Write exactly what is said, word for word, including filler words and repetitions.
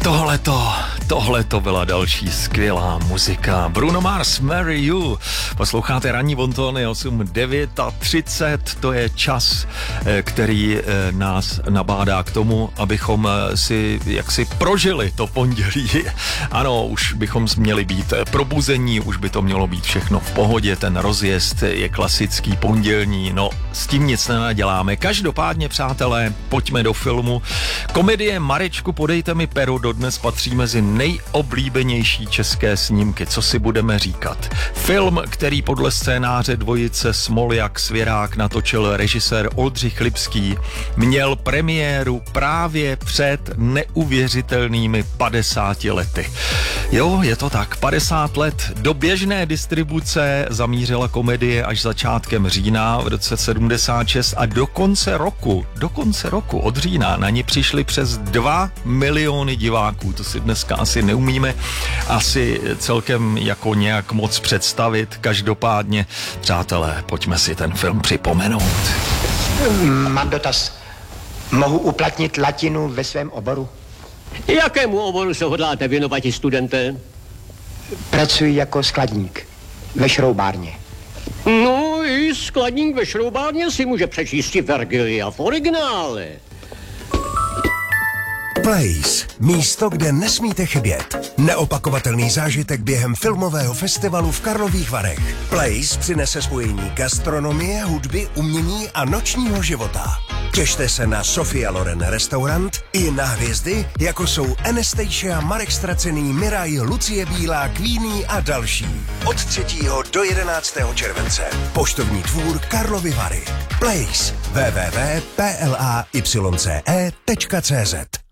Tohleto, tohleto byla další skvělá muzika. Bruno Mars, Marry You. Posloucháte ranní Bontony osm třicet devět, to je čas, který nás nabádá k tomu, abychom si jaksi prožili to pondělí. Ano, už bychom měli být probuzení, už by to mělo být všechno v pohodě, ten rozjezd je klasický pondělní, no s tím nic nenaděláme. Každopádně, přátelé, pojďme do filmu. Komedie Marečku, podejte mi peru, dodnes patří mezi nejoblíbenější české snímky, co si budeme říkat. Film, který podle scénáře dvojice Smoljak Svěrák natočil režisér Oldřich Lipský, měl premiéru právě před neuvěřitelnými padesáti lety. Jo, je to tak, padesát let. Do běžné distribuce zamířila komedie až začátkem října v roce sedmdesát šest a do konce roku, do konce roku od října na ní přišli přes dva miliony diváků. To si dneska asi neumíme asi celkem jako nějak moc představit. Každopádně, přátelé, pojďme si ten film připomenout. Mám dotaz. Mohu uplatnit latinu ve svém oboru? Jakému oboru se hodláte věnovat, studenté? Pracuji jako skladník ve šroubárně. No, i skladník ve šroubárně si může přečíst Vergilia v originále. Place. Místo, kde nesmíte chybět. Neopakovatelný zážitek během filmového festivalu v Karlových Varech. Place přinese spojení gastronomie, hudby, umění a nočního života. Těšte se na Sofia Loren restaurant i na hvězdy, jako jsou Anastasia, Marek Stracený, Miraj, Lucie Bílá, Queenie a další. Od třetího do jedenáctého července. Poštovní dvůr Karlovy Vary. Place. w w w tečka p l a y c e tečka c z